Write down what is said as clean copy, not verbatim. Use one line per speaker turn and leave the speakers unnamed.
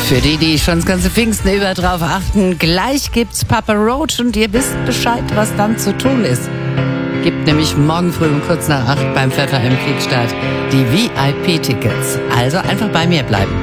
Für die schon das ganze Pfingsten über drauf achten, gleich gibt's Papa Roach und ihr wisst Bescheid, was dann zu tun ist. Gibt nämlich morgen früh um kurz nach 8 beim Pfeffer im Kickstart die VIP-Tickets. Also einfach bei mir bleiben.